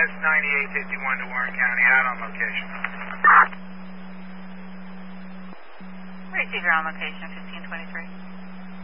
US 9851 to Warren County, out on location. Receiver on location, 1523.